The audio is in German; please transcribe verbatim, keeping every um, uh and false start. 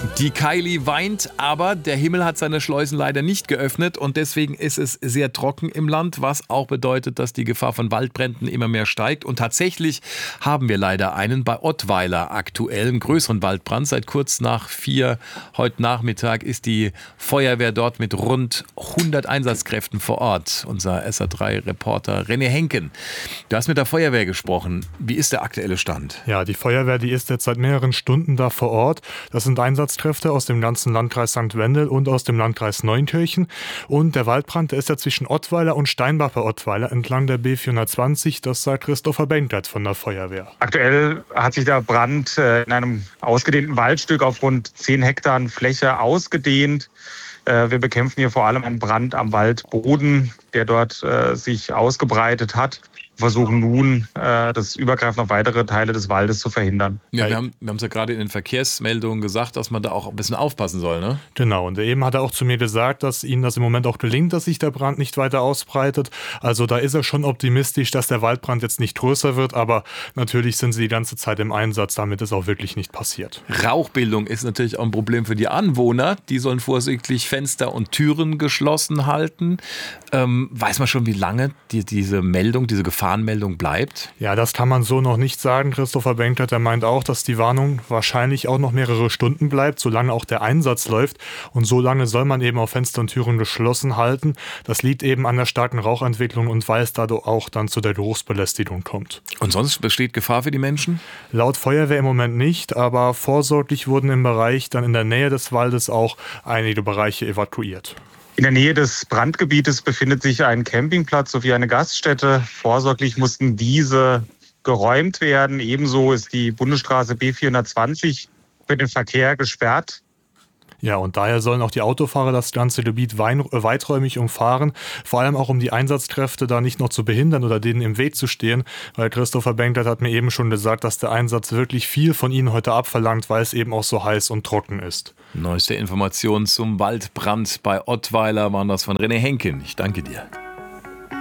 Die Kylie weint, aber der Himmel hat seine Schleusen leider nicht geöffnet und deswegen ist es sehr trocken im Land, was auch bedeutet, dass die Gefahr von Waldbränden immer mehr steigt. Und tatsächlich haben wir leider einen bei Ottweiler aktuell, einen größeren Waldbrand. Seit kurz nach vier heute Nachmittag ist die Feuerwehr dort mit rund hundert Einsatzkräften vor Ort. Unser S A drei Reporter René Henken. Du hast mit der Feuerwehr gesprochen. Wie ist der aktuelle Stand? Ja, die Feuerwehr, die ist jetzt seit mehreren Stunden da vor Ort. Das sind Einsatzkräfte aus dem ganzen Landkreis Sankt Wendel und aus dem Landkreis Neunkirchen. Und der Waldbrand, der ist ja zwischen Ottweiler und Steinbach bei Ottweiler entlang der B vierhundertzwanzig. Das sagt Christopher Benkert von der Feuerwehr. Aktuell hat sich der Brand in einem ausgedehnten Waldstück auf rund zehn Hektar Fläche ausgedehnt. Wir bekämpfen hier vor allem einen Brand am Waldboden, der dort sich ausgebreitet hat. Versuchen nun, das Übergreifen auf weitere Teile des Waldes zu verhindern. Ja, wir haben wir haben es ja gerade in den Verkehrsmeldungen gesagt, dass man da auch ein bisschen aufpassen soll, ne? Genau, und eben hat er auch zu mir gesagt, dass ihnen das im Moment auch gelingt, dass sich der Brand nicht weiter ausbreitet. Also da ist er schon optimistisch, dass der Waldbrand jetzt nicht größer wird, aber natürlich sind sie die ganze Zeit im Einsatz, damit es auch wirklich nicht passiert. Rauchbildung ist natürlich auch ein Problem für die Anwohner. Die sollen vorsichtig Fenster und Türen geschlossen halten. Ähm, weiß man schon, wie lange die, diese Meldung, diese Gefahrenmeldung bleibt? Ja, das kann man so noch nicht sagen. Christopher Benkert, der meint auch, dass die Warnung wahrscheinlich auch noch mehrere Stunden bleibt, solange auch der Einsatz läuft. Und so lange soll man eben auch Fenster und Türen geschlossen halten. Das liegt eben an der starken Rauchentwicklung und weil es dadurch auch dann zu der Geruchsbelästigung kommt. Und sonst besteht Gefahr für die Menschen? Laut Feuerwehr im Moment nicht, aber vorsorglich wurden im Bereich dann in der Nähe des Waldes auch einige Bereiche evakuiert. In der Nähe des Brandgebietes befindet sich ein Campingplatz sowie eine Gaststätte. Vorsorglich mussten diese geräumt werden. Ebenso ist die Bundesstraße B vierhundertzwanzig für den Verkehr gesperrt. Ja, und daher sollen auch die Autofahrer das ganze Gebiet weiträumig umfahren, vor allem auch um die Einsatzkräfte da nicht noch zu behindern oder denen im Weg zu stehen, weil Christopher Benkert hat mir eben schon gesagt, dass der Einsatz wirklich viel von ihnen heute abverlangt, weil es eben auch so heiß und trocken ist. Neueste Informationen zum Waldbrand bei Ottweiler waren das von René Henken. Ich danke dir.